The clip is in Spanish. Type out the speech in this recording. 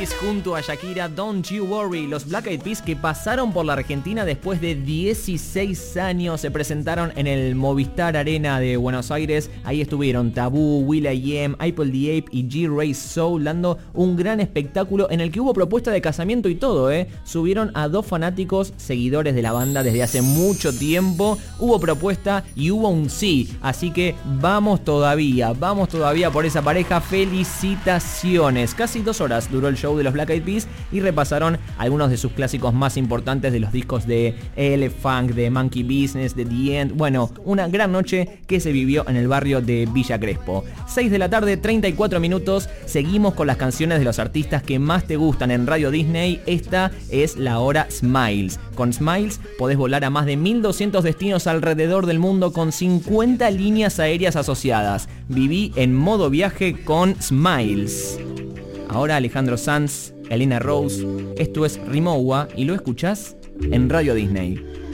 Peas junto a Shakira, Don't You Worry. Los Black Eyed Peas que pasaron por la Argentina después de 16 años se presentaron en el Movistar Arena de Buenos Aires. Ahí estuvieron Tabú, will.i.am, Apple the Ape y G-Ray Soul dando un gran espectáculo en el que hubo propuesta de casamiento y todo, Subieron a 2 fanáticos seguidores de la banda desde hace mucho tiempo. Hubo propuesta y hubo un sí. Así que vamos todavía por esa pareja. Felicitaciones. Casi 2 horas duró el show de los Black Eyed Peas y repasaron algunos de sus clásicos más importantes de los discos de L-Funk, de Monkey Business, de The End. Bueno, una gran noche que se vivió en el barrio de Villa Crespo. 6 de la tarde, 34 minutos. Seguimos con las canciones de los artistas que más te gustan en Radio Disney. Esta es la hora Smiles. Con Smiles podés volar a más de 1200 destinos alrededor del mundo con 50 líneas aéreas asociadas. Viví en modo viaje con Smiles. Ahora Alejandro Sanz, Elena Rose. Esto es Rimowa y lo escuchás en Radio Disney.